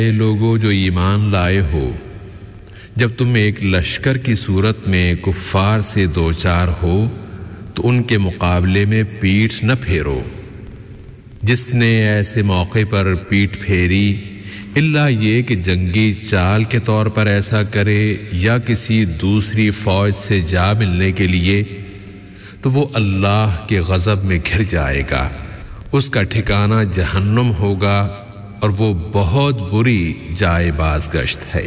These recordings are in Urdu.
اے لوگو جو ایمان لائے ہو، جب تم ایک لشکر کی صورت میں کفار سے دوچار ہو تو ان کے مقابلے میں پیٹھ نہ پھیرو۔ جس نے ایسے موقع پر پیٹھ پھیری الا یہ کہ جنگی چال کے طور پر ایسا کرے یا کسی دوسری فوج سے جا ملنے کے لیے، تو وہ اللہ کے غضب میں گھر جائے گا، اس کا ٹھکانہ جہنم ہوگا اور وہ بہت بری جائے بازگشت ہے۔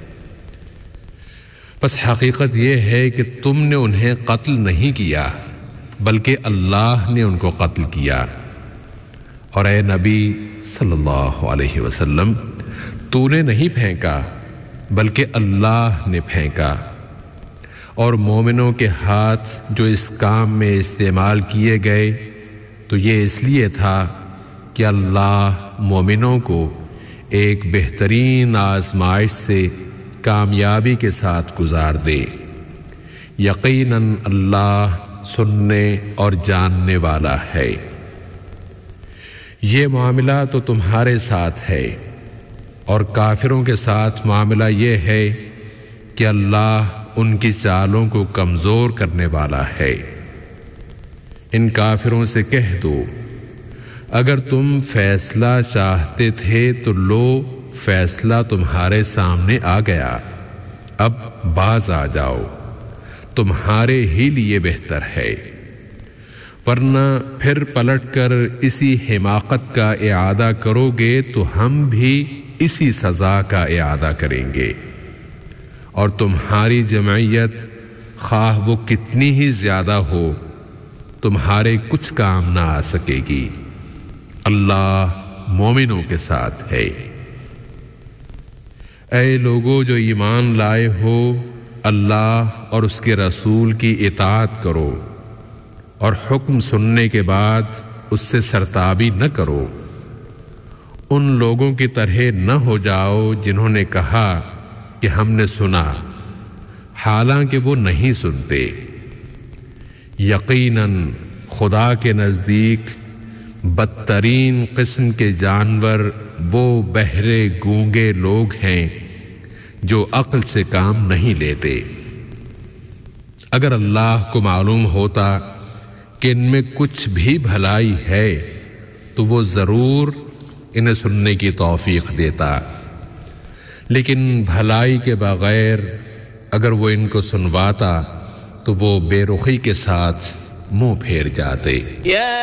بس حقیقت یہ ہے کہ تم نے انہیں قتل نہیں کیا بلکہ اللہ نے ان کو قتل کیا، اور اے نبی صلی اللہ علیہ وسلم تو نے نہیں پھینکا بلکہ اللہ نے پھینکا، اور مومنوں کے ہاتھ جو اس کام میں استعمال کیے گئے تو یہ اس لیے تھا کہ اللہ مومنوں کو ایک بہترین آزمائش سے کامیابی کے ساتھ گزار دے۔ یقیناً اللہ سننے اور جاننے والا ہے۔ یہ معاملہ تو تمہارے ساتھ ہے، اور کافروں کے ساتھ معاملہ یہ ہے کہ اللہ ان کی چالوں کو کمزور کرنے والا ہے۔ ان کافروں سے کہہ دو اگر تم فیصلہ چاہتے تھے تو لو فیصلہ تمہارے سامنے آ گیا، اب باز آ جاؤ، تمہارے ہی لیے بہتر ہے، ورنہ پھر پلٹ کر اسی حماقت کا اعادہ کرو گے تو ہم بھی اسی سزا کا اعادہ کریں گے، اور تمہاری جمعیت خواہ وہ کتنی ہی زیادہ ہو تمہارے کچھ کام نہ آ سکے گی۔ اللہ مومنوں کے ساتھ ہے۔ اے لوگو جو ایمان لائے ہو، اللہ اور اس کے رسول کی اطاعت کرو، اور حکم سننے کے بعد اس سے سرتابی نہ کرو۔ ان لوگوں کی طرح نہ ہو جاؤ جنہوں نے کہا کہ ہم نے سنا، حالانکہ وہ نہیں سنتے۔ یقیناً خدا کے نزدیک بدترین قسم کے جانور وہ بہرے گونگے لوگ ہیں جو عقل سے کام نہیں لیتے۔ اگر اللہ کو معلوم ہوتا کہ ان میں کچھ بھی بھلائی ہے تو وہ ضرور انہیں سننے کی توفیق دیتا، لیکن بھلائی کے بغیر اگر وہ ان کو سنواتا تو وہ بے رخی کے ساتھ منہ پھیر جاتے۔